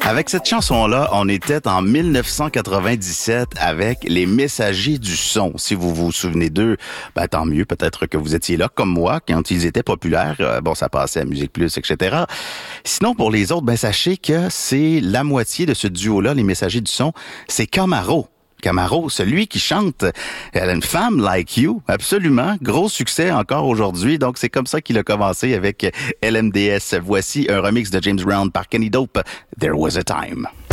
Avec cette chanson-là, on était en 1997 avec les Messagers du son. Si vous vous souvenez d'eux, tant mieux. Peut-être que vous étiez là comme moi quand ils étaient populaires. Ça passait à Musique Plus, etc. Sinon, pour les autres, sachez que c'est la moitié de ce duo-là, les Messagers du son, c'est Camaro. Camaro, celui qui chante Elle a une femme like you, absolument, gros succès encore aujourd'hui, donc c'est comme ça qu'il a commencé avec LMDS. Voici un remix de James Brown par Kenny Dope, There Was a Time.